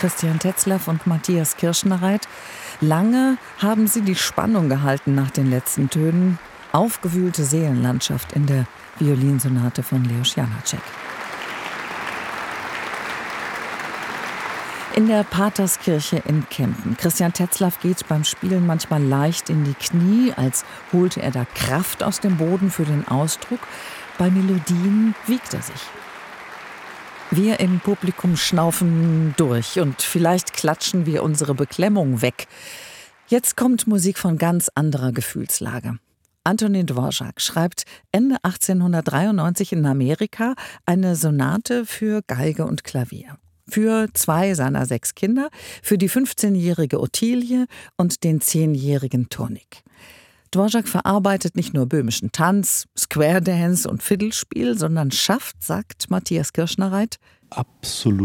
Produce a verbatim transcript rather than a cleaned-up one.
Christian Tetzlaff und Matthias Kirschnereit. Lange haben sie die Spannung gehalten nach den letzten Tönen. Aufgewühlte Seelenlandschaft in der Violinsonate von Leos Janáček. In der Paterskirche in Kempen. Christian Tetzlaff geht beim Spielen manchmal leicht in die Knie, als holte er da Kraft aus dem Boden für den Ausdruck. Bei Melodien wiegt er sich. Wir im Publikum schnaufen durch und vielleicht klatschen wir unsere Beklemmung weg. Jetzt kommt Musik von ganz anderer Gefühlslage. Antonín Dvořák schreibt Ende achtzehnhundertdreiundneunzig in Amerika eine Sonate für Geige und Klavier. Für zwei seiner sechs Kinder, für die fünfzehnjährige Ottilie und den zehnjährigen Tonik. Dvořák verarbeitet nicht nur böhmischen Tanz, Square Dance und Fiddlespiel, sondern schafft, sagt Matthias Kirschnereit, absolut